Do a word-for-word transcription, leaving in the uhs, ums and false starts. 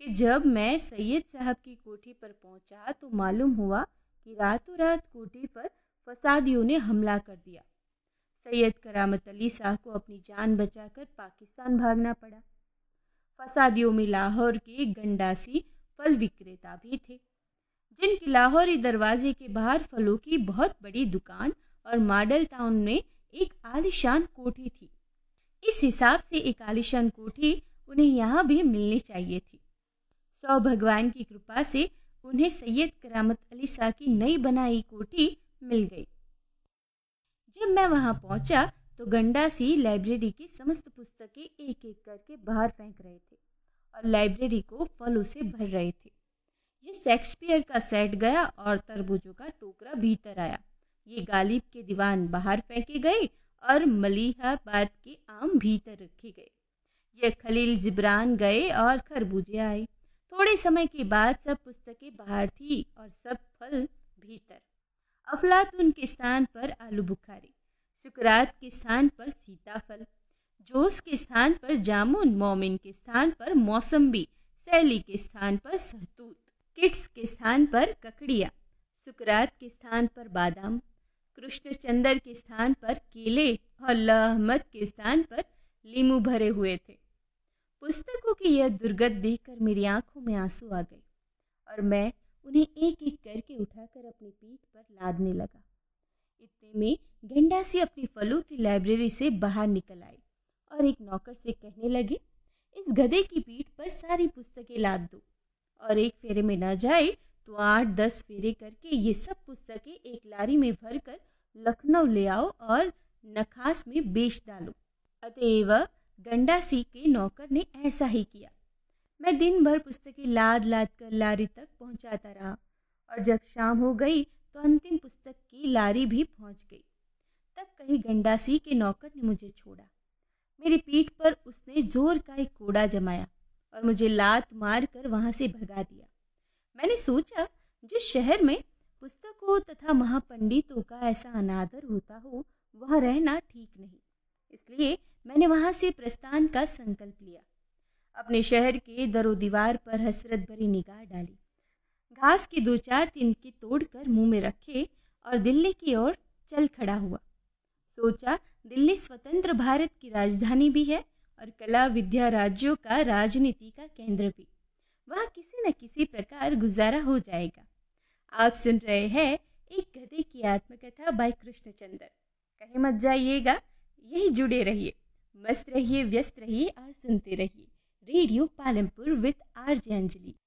फिर जब मैं सैयद साहब की कोठी पर पहुंचा तो मालूम हुआ कि रातों रात कोठी पर फसादियों ने हमला कर दिया। सैयद करामत अली शाह को अपनी जान बचाकर पाकिस्तान भागना पड़ा। फसादियों में लाहौर के गंडासी फल विक्रेता भी थे, जिनकी लाहौरी दरवाजे के बाहर फलों की बहुत बड़ी दुकान और मॉडल टाउन में एक आलीशान कोठी थी। इस हिसाब से एक आलीशान कोठी उन्हें यहाँ भी मिलनी चाहिए थी। सौ भगवान की कृपा से उन्हें सैयद करामत अली शाह की नई बनाई कोठी मिल गई। जब मैं वहां पहुंचा तो गंडासी लाइब्रेरी की समस्त पुस्तकें एक एक करके बाहर फेंक रहे थे और लाइब्रेरी को फलों से भर रहे थे। ये शेक्सपियर का सेट गया और तरबूजों का टोकरा भीतर आया। ये गालिब के दीवान बाहर फेंके गए और मलिहाबाद के आम भीतर रखे गए। ये खलील जिब्रान गए और खरबूजे आए। थोड़े समय के बाद सब पुस्तकें बाहर थी और सब फल भीतर। अफलातून के स्थान पर आलू बुखारी, सुकरात के स्थान पर सीताफल, जोश के स्थान पर जामुन, मोमिन के स्थान पर मौसम्बी, सैली के स्थान पर सहतूत, किट्स के स्थान पर ककड़िया, सुकरात के स्थान पर बादाम, कृष्णचंद्र के स्थान पर केले और अहमद के स्थान पर लीमू भरे हुए थे। पुस्तकों की यह दुर्गत देखकर मेरी आंखों में आंसू आ गए और मैं उन्हें एक एक करके उठाकर अपनी पीठ पर लादने लगा। इतने में गंडासी अपनी फलों की लाइब्रेरी से बाहर निकल आए और एक नौकर से कहने लगे, इस गधे की पीठ पर सारी पुस्तकें लाद दो और एक फेरे में न जाए तो आठ दस फेरे करके ये सब पुस्तकें एक लारी में भरकर लखनऊ ले आओ और नखास में बेच डालो। अतएव गंडासी के नौकर ने ऐसा ही किया। मैं दिन भर पुस्तकें लाद लाद कर लारी तक पहुंचाता रहा और जब शाम हो गई तो अंतिम पुस्तक की लारी भी पहुंच गई। तब कहीं गंडासी के नौकर ने मुझे छोड़ा। मेरी पीठ पर उसने जोर का एक कोड़ा जमाया और मुझे लात मार कर वहां से भगा दिया। मैंने सोचा, जिस शहर में पुस्तकों तथा महापंडितों का ऐसा अनादर होता हो वहाँ रहना ठीक नहीं। इसलिए मैंने वहां से प्रस्थान का संकल्प लिया। अपने शहर के दरो दीवार पर हसरत भरी निगाह डाली, घास की दो चार तिनके तोड़कर मुंह में रखे और दिल्ली की ओर चल खड़ा हुआ। सोचा, दिल्ली स्वतंत्र भारत की राजधानी भी है और कला विद्या राज्यों का राजनीति का केंद्र भी। वहाँ किसी न किसी प्रकार गुजारा हो जाएगा। आप सुन रहे हैं एक गधे की आत्मकथा बाय कृष्णचंद्र। कहीं मत जाइएगा, यही जुड़े रहिए, मस्त रहिए, व्यस्त रहिए और सुनते रहिए radio Palampur with RJ Anjali.